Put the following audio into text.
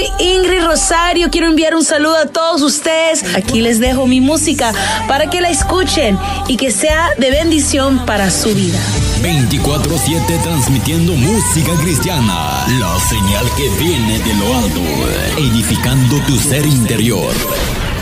Ingrid Rosario. Quiero enviar un saludo a todos ustedes. Aquí les dejo mi música para que la escuchen y que sea de bendición para su vida. 24/7 transmitiendo música cristiana, la señal que viene de lo alto, edificando tu ser interior.